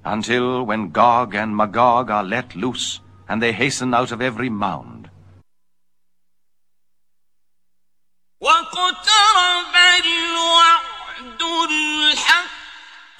until when Gog and Magog are let loose, and they hasten out of every mound. وَاقْتَرَبَ